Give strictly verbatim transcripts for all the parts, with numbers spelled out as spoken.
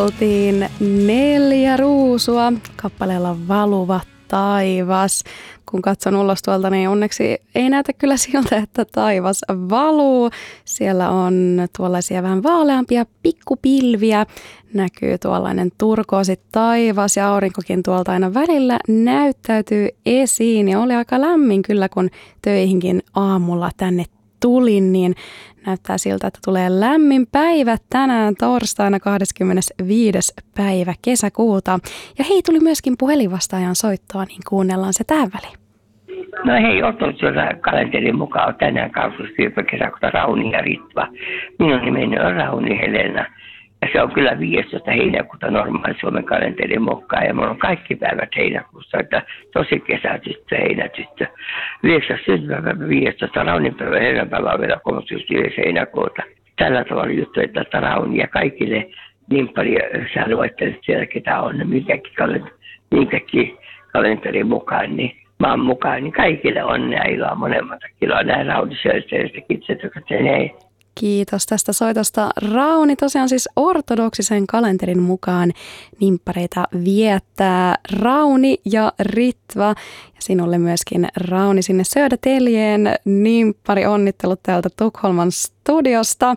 kuultiin Neljä ruusua kappaleella Valuva taivas. Kun katson ulos tuolta, niin onneksi ei näytä kyllä siltä, että taivas valuu. Siellä on tuollaisia vähän vaaleampia pikkupilviä. Näkyy tuollainen turkoosi taivas ja aurinkokin tuolta aina välillä näyttäytyy esiin. Ja oli aika lämmin kyllä, kun töihinkin aamulla tänne tulin, niin näyttää siltä, että tulee lämmin päivä tänään torstaina kahdeskymmenesviides päivä kesäkuuta. Ja hei, tuli myöskin puhelinvastaajan soittoa, niin kuunnellaan se tähän väliin. No hei, ortodoksisen kalenterin mukaan tänään kaksitoista kesäkuuta Rauni ja Ritva. Minun nimeni on Rauni Helena. Ja se on kyllä viidestoista heinäkuuta normaali Suomen kalenterin mukaan. Ja minulla on kaikki päivät heinäkuussa, että tosi kesätyttö, heinätyttö. yhdeksäs syntymäpäivä viidestoista Rauninpäivä, Helena-päivä on vielä kolmaskymmenes heinäkuuta. Tällä tavalla juttu, että Rauni ja kaikille niin paljon sä luettelet siellä, ketä on, minkäkin kalenteri, minkäkin kalenterin mukaan, niin maan mukaan, niin kaikille onnea iloa monemmalta kiloa. Näin Rauni Sölteistä, kitset, jotka sen ei. Kiitos tästä soitosta. Rauni tosiaan siis ortodoksisen kalenterin mukaan nimppareita viettää Rauni ja Ritva. Ja sinulle myöskin Rauni sinne Södertäljeen nimppari onnittelut täältä Tukholman studiosta.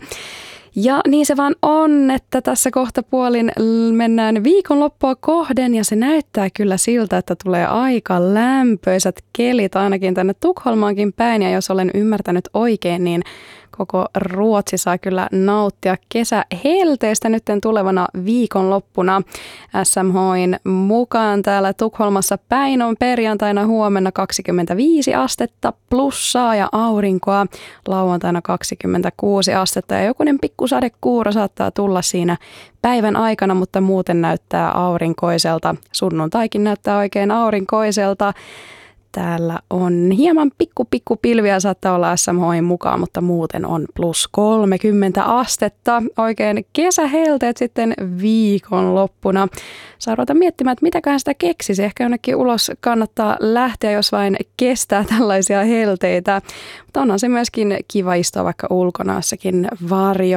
Ja niin se vaan on, että tässä kohta puolin mennään viikonloppua kohden ja se näyttää kyllä siltä, että tulee aika lämpöisät kelit ainakin tänne Tukholmaankin päin. Ja jos olen ymmärtänyt oikein, niin koko Ruotsi saa kyllä nauttia kesähelteistä nyt tulevana viikonloppuna. S M H:n mukaan täällä Tukholmassa päin on perjantaina huomenna kaksikymmentäviisi astetta plussaa ja aurinkoa. Lauantaina kaksikymmentäkuusi astetta ja jokunen pikkusadekuuro saattaa tulla siinä päivän aikana, mutta muuten näyttää aurinkoiselta. Sunnuntaikin näyttää oikein aurinkoiselta. Täällä on hieman pikku pikku pilviä, saattaa olla S M H:n mukaan, mutta muuten on plus kolmekymmentä astetta. Oikein kesähelteet sitten viikonloppuna. Saa ruveta miettimään, että mitäköhän sitä keksisi. Ehkä jonnekin ulos kannattaa lähteä, jos vain kestää tällaisia helteitä. Mutta onhan se myöskin kiva istua vaikka ulkona jossakin varjo